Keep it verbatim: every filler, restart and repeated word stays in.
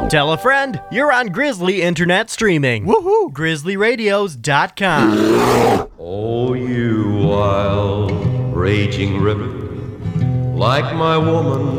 Tell a friend, you're on Grizzly Internet Streaming. Woohoo! grizzly radios dot com. Oh, you wild, raging river, like my woman